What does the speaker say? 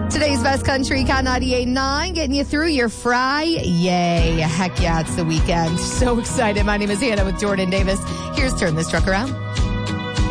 Today's best country, Count 98.9, getting you through your Friday. Heck yeah, it's the weekend. So excited. My name is Hannah with Jordan Davis. Here's Turn This Truck Around.